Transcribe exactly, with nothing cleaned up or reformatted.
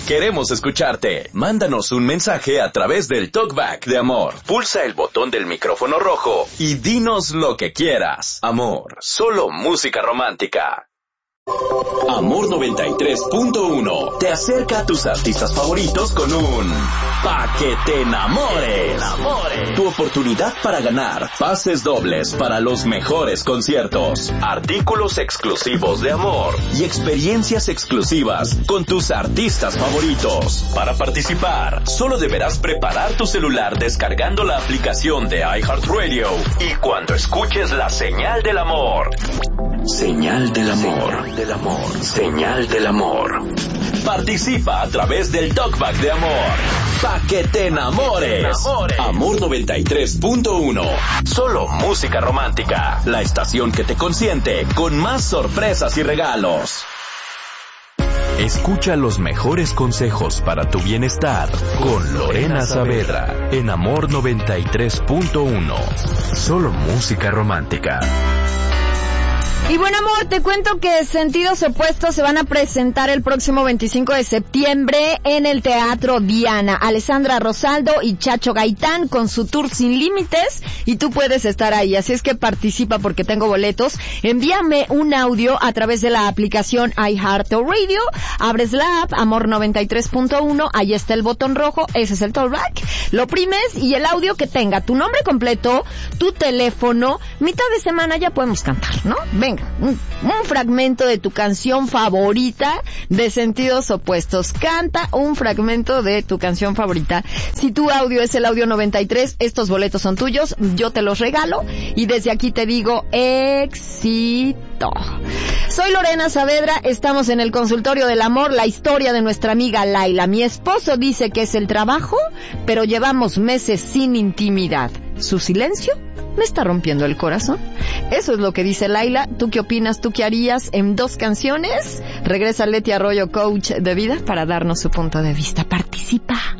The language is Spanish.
Queremos escucharte. Mándanos un mensaje a través del Talkback de Amor. Pulsa el botón del micrófono rojo y dinos lo que quieras. Amor, solo música romántica. Amor noventa y tres punto uno te acerca a tus artistas favoritos con un Pa' que te enamores. Tu oportunidad para ganar pases dobles para los mejores conciertos, artículos exclusivos de Amor y experiencias exclusivas con tus artistas favoritos. Para participar, solo deberás preparar tu celular descargando la aplicación de iHeartRadio y cuando escuches la señal del amor. Señal del amor. Del amor. Señal del amor. Participa a través del Talkback de Amor. Pa' que te enamores. Amor noventa y tres punto uno. Solo música romántica. La estación que te consiente con más sorpresas y regalos. Escucha los mejores consejos para tu bienestar con Lorena Saavedra en Amor noventa y tres punto uno. Solo música romántica. Y bueno, amor, te cuento que Sentidos Opuestos se van a presentar el próximo veinticinco de septiembre en el Teatro Diana. Alessandra Rosaldo y Chacho Gaitán con su tour Sin Límites y tú puedes estar ahí. Así es que participa porque tengo boletos. Envíame un audio a través de la aplicación iHeartRadio. Abres la app, Amor noventa y tres punto uno. Ahí está el botón rojo. Ese es el Talkback. Lo oprimes y el audio que tenga tu nombre completo, tu teléfono. Mitad de semana ya podemos cantar, ¿no? Venga. Un, un fragmento de tu canción favorita de Sentidos Opuestos. Canta un fragmento de tu canción favorita. Si tu audio es el audio noventa y tres, estos boletos son tuyos, yo te los regalo y desde aquí te digo éxito. Soy Lorena Saavedra, estamos en el consultorio del amor, la historia de nuestra amiga Laila. Mi esposo dice que es el trabajo, pero llevamos meses sin intimidad. ¿Su silencio me está rompiendo el corazón? Eso es lo que dice Laila. ¿Tú qué opinas? ¿Tú qué harías? En dos canciones regresa Leti Arroyo, coach de vida, para darnos su punto de vista. Participa.